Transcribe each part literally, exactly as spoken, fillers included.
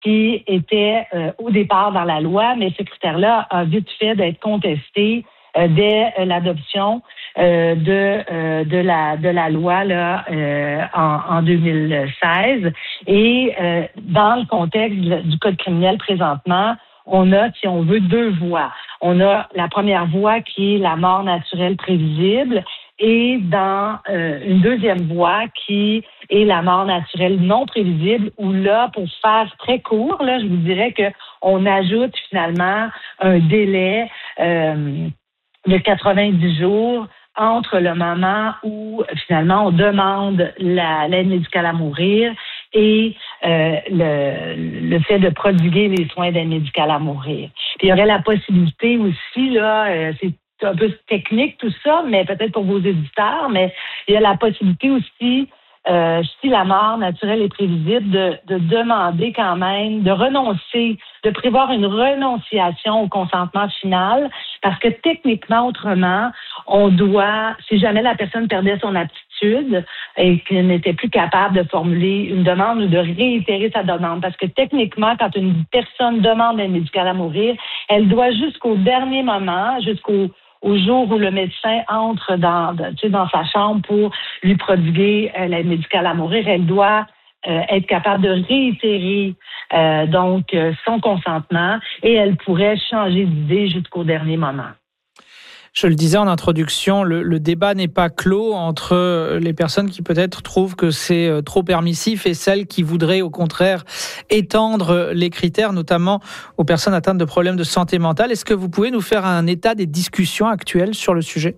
qui était euh, au départ dans la loi, mais ce critère-là a vite fait d'être contesté euh, dès euh, l'adoption euh, de euh, de la de la loi là euh, en, en deux mille seize. Et euh, dans le contexte du Code criminel présentement, on a, si on veut, deux voies. On a la première voie qui est la mort naturelle prévisible, et dans euh, une deuxième voie qui est la mort naturelle non prévisible, où là, pour faire très court, là, je vous dirais que on ajoute finalement un délai euh, de quatre-vingt-dix jours entre le moment où finalement on demande la, l'aide médicale à mourir et euh, le, le fait de prodiguer les soins d'aide médicale à mourir. Puis il y aurait la possibilité aussi, là, euh, c'est un peu technique tout ça, mais peut-être pour vos éditeurs, mais il y a la possibilité aussi, euh, si la mort naturelle est prévisible, de, de demander quand même, de renoncer, de prévoir une renonciation au consentement final, parce que techniquement, autrement, on doit, si jamais la personne perdait son aptitude et qu'elle n'était plus capable de formuler une demande ou de réitérer sa demande, parce que techniquement, quand une personne demande l'aide médicale à mourir, elle doit jusqu'au dernier moment, jusqu'au au jour où le médecin entre dans, tu sais, dans sa chambre pour lui prodiguer euh, l'aide médicale à mourir, elle doit euh, être capable de réitérer euh, donc euh, son consentement, et elle pourrait changer d'idée jusqu'au dernier moment. Je le disais en introduction, le, le débat n'est pas clos entre les personnes qui peut-être trouvent que c'est trop permissif et celles qui voudraient au contraire étendre les critères, notamment aux personnes atteintes de problèmes de santé mentale. Est-ce que vous pouvez nous faire un état des discussions actuelles sur le sujet?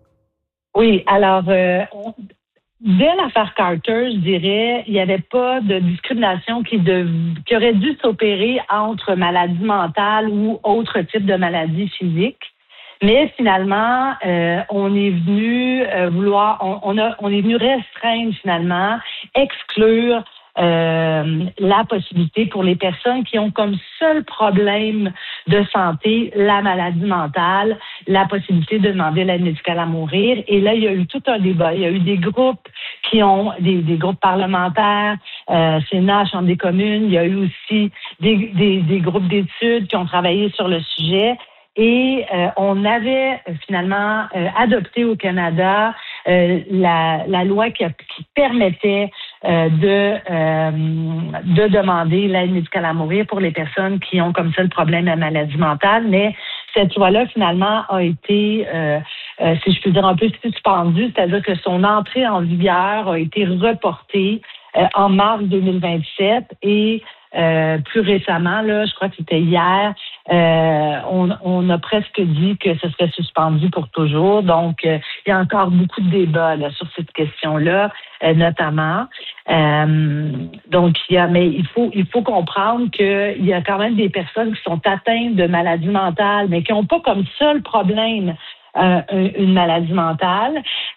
Oui, alors, euh, on, dès l'affaire Carter, je dirais, il n'y avait pas de discrimination qui, de, qui aurait dû s'opérer entre maladie mentale ou autre type de maladie physique. Mais finalement, euh, on est venu euh, vouloir, on, on, a, on est venu restreindre finalement, exclure euh, la possibilité pour les personnes qui ont comme seul problème de santé la maladie mentale, la possibilité de demander l'aide médicale à mourir. Et là, il y a eu tout un débat. Il y a eu des groupes qui ont, des, des groupes parlementaires, euh, Sénat, Chambre des communes. Il y a eu aussi des, des, des groupes d'études qui ont travaillé sur le sujet. Et euh, on avait euh, finalement euh, adopté au Canada euh, la, la loi qui, a, qui permettait euh, de, euh, de demander l'aide médicale à mourir pour les personnes qui ont comme ça le problème de la maladie mentale. Mais cette loi-là, finalement, a été, euh, euh, si je puis dire, un peu suspendue, c'est-à-dire que son entrée en vigueur a été reportée euh, en mars deux mille vingt-sept et Euh, plus récemment, là, je crois que c'était hier, euh, on, on a presque dit que ce serait suspendu pour toujours. Donc, euh, il y a encore beaucoup de débats là, sur cette question-là, euh, notamment. Euh, donc, il y a, mais il faut, il faut comprendre qu'il y a quand même des personnes qui sont atteintes de maladies mentales, mais qui n'ont pas comme seul problème Euh, une maladie mentale,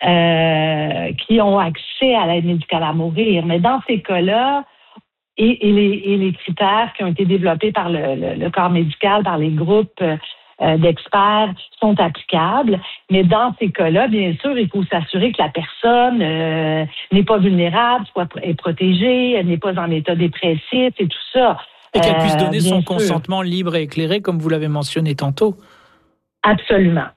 euh, qui ont accès à l'aide médicale à mourir. Mais dans ces cas-là, Et, et, les, et les critères qui ont été développés par le, le, le corps médical, par les groupes euh, d'experts sont applicables. Mais dans ces cas-là, bien sûr, il faut s'assurer que la personne euh, n'est pas vulnérable, soit est protégée, elle n'est pas en état dépressif et tout ça. Et qu'elle puisse donner euh, son sûr. consentement libre et éclairé, comme vous l'avez mentionné tantôt. Absolument.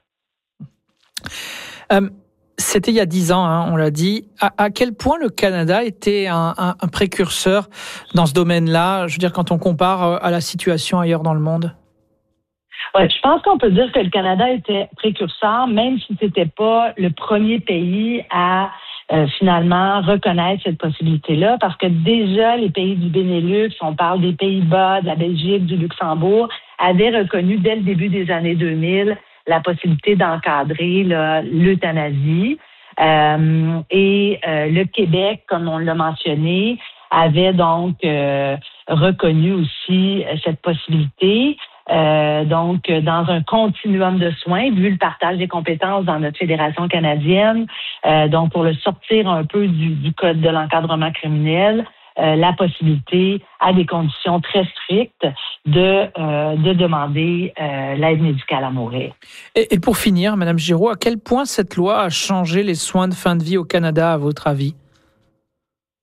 Euh, C'était il y a dix ans, hein, on l'a dit. À, à quel point le Canada était un, un, un précurseur dans ce domaine-là? Je veux dire, quand on compare à la situation ailleurs dans le monde. Ouais, je pense qu'on peut dire que le Canada était précurseur, même si c'était pas le premier pays à euh, finalement reconnaître cette possibilité-là, parce que déjà les pays du Benelux, on parle des Pays-Bas, de la Belgique, du Luxembourg, avaient reconnu dès le début des années deux mille la possibilité d'encadrer là, l'euthanasie. Euh, et euh, le Québec, comme on l'a mentionné, avait donc euh, reconnu aussi cette possibilité. Euh, donc, dans un continuum de soins, vu le partage des compétences dans notre fédération canadienne, euh, donc pour le sortir un peu du, du code de l'encadrement criminel, Euh, la possibilité, à des conditions très strictes, de, euh, de demander euh, l'aide médicale à mourir. Et, et pour finir, Madame Giraud, à quel point cette loi a changé les soins de fin de vie au Canada, à votre avis?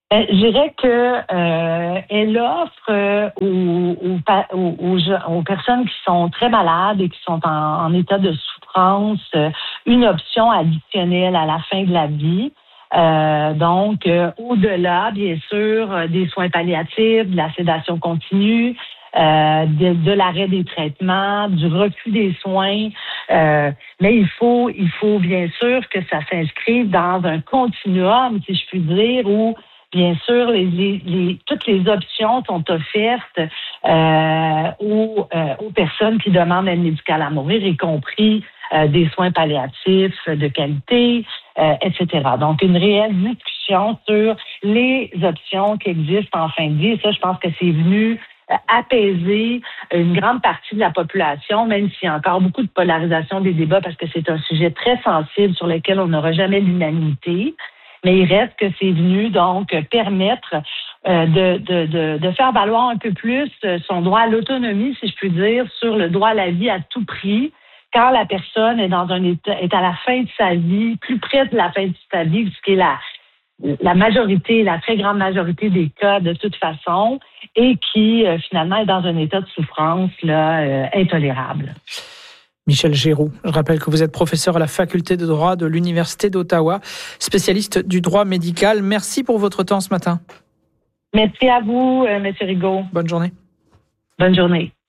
Ben, je dirais que euh, elle offre euh, aux, aux, aux, aux, aux personnes qui sont très malades et qui sont en, en état de souffrance euh, une option additionnelle à la fin de la vie. Euh, donc, euh, au-delà, bien sûr, euh, des soins palliatifs, de la sédation continue, euh, de, de l'arrêt des traitements, du refus des soins. Euh, mais il faut, il faut bien sûr que ça s'inscrive dans un continuum, si je puis dire, où bien sûr, les, les, les, toutes les options sont offertes euh, aux, euh, aux personnes qui demandent l'aide médicale à mourir, y compris euh, des soins palliatifs de qualité, euh, et cetera. Donc, une réelle discussion sur les options qui existent en fin de vie. Et ça, je pense que c'est venu euh, apaiser une grande partie de la population, même s'il y a encore beaucoup de polarisation des débats, parce que c'est un sujet très sensible sur lequel on n'aura jamais l'unanimité. Mais il reste que c'est venu donc permettre euh, de, de, de, de faire valoir un peu plus son droit à l'autonomie, si je puis dire, sur le droit à la vie à tout prix, quand la personne est dans un état, est à la fin de sa vie, plus près de la fin de sa vie, ce qui est la, la majorité, la très grande majorité des cas de toute façon, et qui euh, finalement est dans un état de souffrance là, euh, intolérable. Michèle Géroux, je rappelle que vous êtes professeur à la faculté de droit de l'Université d'Ottawa, spécialiste du droit médical. Merci pour votre temps ce matin. Merci à vous, euh, M. Rigaud. Bonne journée. Bonne journée.